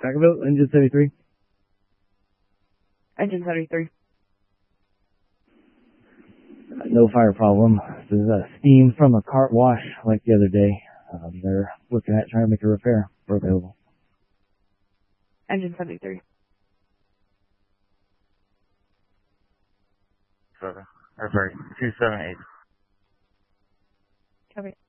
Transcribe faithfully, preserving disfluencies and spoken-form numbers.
Vacaville, engine seventy-three. Engine seventy-three. No fire problem. This is uh, steam from a cart wash like the other day. Um, they're looking at trying to make a repair for available. Engine seventy-three. Seven. Or sorry, two seven eight. Copy.